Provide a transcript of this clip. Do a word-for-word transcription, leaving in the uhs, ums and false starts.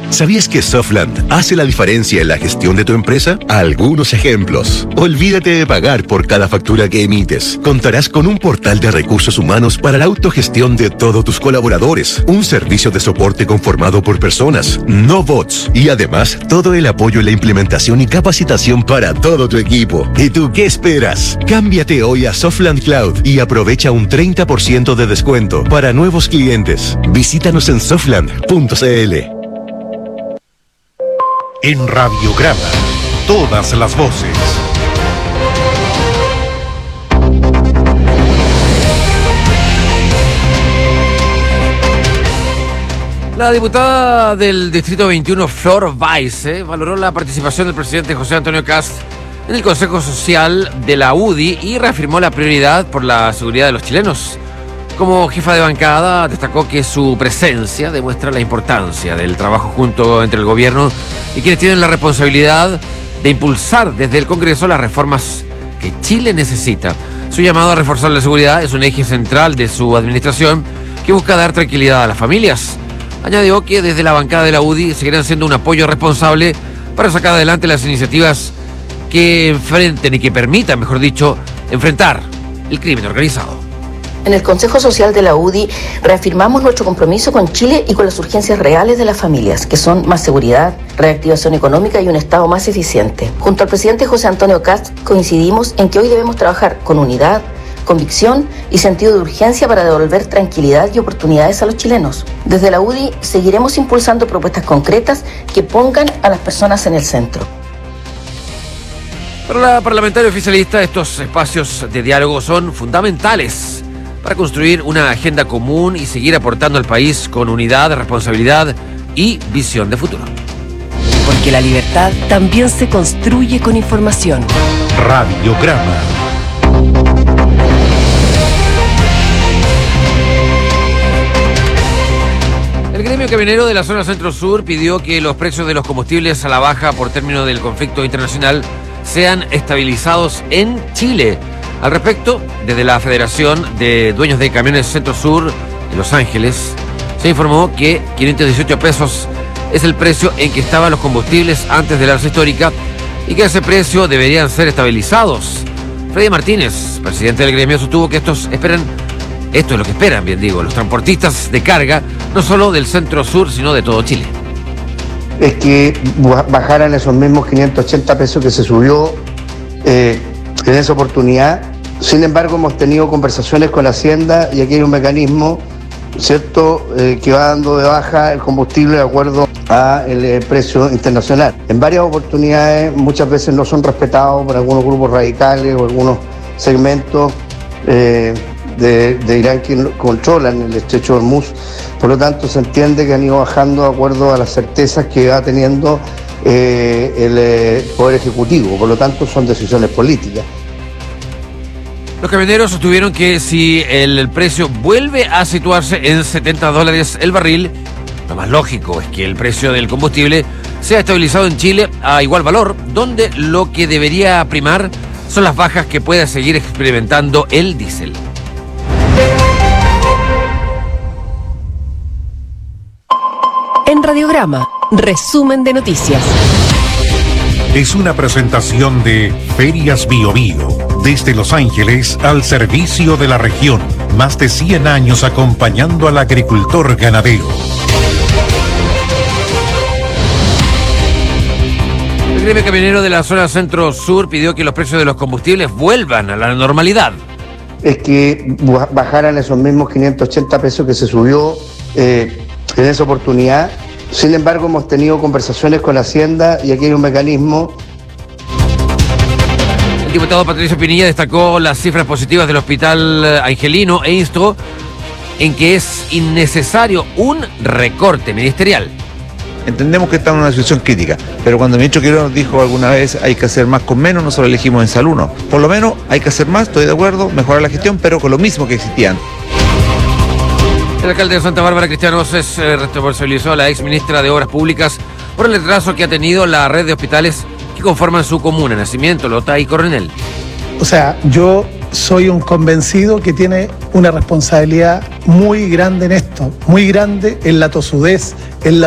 ¿Sabías que Softland hace la diferencia en la gestión de tu empresa? Algunos ejemplos. Olvídate de pagar por cada factura que emites. Contarás con un portal de recursos humanos para la autogestión de todos tus colaboradores, un servicio de soporte conformado por personas, no bots, y además todo el apoyo en la implementación y capacitación para todo tu equipo. ¿Y tú qué esperas? Cámbiate hoy a Softland Cloud y aprovecha un treinta por ciento de descuento para nuevos clientes. Visítanos en softland punto c l. En Radiograma, todas las voces. La diputada del Distrito veintiuno, Flor Baise, valoró la participación del presidente José Antonio Kast en el Consejo Social de la U D I y reafirmó la prioridad por la seguridad de los chilenos. Como jefa de bancada, destacó que su presencia demuestra la importancia del trabajo junto entre el gobierno y quienes tienen la responsabilidad de impulsar desde el Congreso las reformas que Chile necesita. Su llamado a reforzar la seguridad es un eje central de su administración que busca dar tranquilidad a las familias. Añadió que desde la bancada de la U D I seguirán siendo un apoyo responsable para sacar adelante las iniciativas que enfrenten y que permitan, mejor dicho, enfrentar el crimen organizado. En el Consejo Social de la U D I reafirmamos nuestro compromiso con Chile y con las urgencias reales de las familias, que son más seguridad, reactivación económica y un Estado más eficiente. Junto al presidente José Antonio Kast coincidimos en que hoy debemos trabajar con unidad, convicción y sentido de urgencia para devolver tranquilidad y oportunidades a los chilenos. Desde la U D I seguiremos impulsando propuestas concretas que pongan a las personas en el centro. Para la parlamentaria oficialista, estos espacios de diálogo son fundamentales para construir una agenda común y seguir aportando al país con unidad, responsabilidad y visión de futuro. Porque la libertad también se construye con información. Radiograma. El gremio camionero de la zona centro-sur pidió que los precios de los combustibles a la baja por término del conflicto internacional sean estabilizados en Chile. Al respecto, desde la Federación de Dueños de Camiones Centro-Sur de Los Ángeles, se informó que quinientos dieciocho pesos es el precio en que estaban los combustibles antes del alza histórica y que ese precio deberían ser estabilizados. Freddy Martínez, presidente del gremio, sostuvo que estos esperan, esto es lo que esperan, bien digo, los transportistas de carga, no solo del Centro-Sur, sino de todo Chile. Es que bajaran esos mismos quinientos ochenta pesos que se subió eh, en esa oportunidad. Sin embargo, hemos tenido conversaciones con Hacienda y aquí hay un mecanismo, ¿cierto?, eh, que va dando de baja el combustible de acuerdo al eh, precio internacional. En varias oportunidades, muchas veces no son respetados por algunos grupos radicales o algunos segmentos eh, de, de Irán que controlan el estrecho de Hormuz. Por lo tanto, se entiende que han ido bajando de acuerdo a las certezas que va teniendo eh, el eh, Poder Ejecutivo. Por lo tanto, son decisiones políticas. Los camioneros sostuvieron que si el precio vuelve a situarse en setenta dólares el barril, lo más lógico es que el precio del combustible sea estabilizado en Chile a igual valor, donde lo que debería primar son las bajas que pueda seguir experimentando el diésel. En Radiograma, resumen de noticias. Es una presentación de Ferias Bio Bio, desde Los Ángeles al servicio de la región. Más de cien años acompañando al agricultor ganadero. El gremio camionero de la zona centro-sur pidió que los precios de los combustibles vuelvan a la normalidad. Es que bajaran esos mismos quinientos ochenta pesos que se subió eh, en esa oportunidad. Sin embargo, hemos tenido conversaciones con Hacienda y aquí hay un mecanismo. El diputado Patricio Pinilla destacó las cifras positivas del Hospital Angelino e instó en que es innecesario un recorte ministerial. Entendemos que estamos en una situación crítica, pero cuando el ministro Quirós nos dijo alguna vez hay que hacer más con menos, nosotros elegimos en salud, no. Por lo menos hay que hacer más, estoy de acuerdo, mejorar la gestión, pero con lo mismo que existían. El alcalde de Santa Bárbara, Cristian Oces, eh, responsabilizó a la ex ministra de Obras Públicas por el retraso que ha tenido la red de hospitales que conforman su comuna, Nacimiento, Lota y Coronel. O sea, yo soy un convencido que tiene una responsabilidad muy grande en esto, muy grande en la tosudez, en la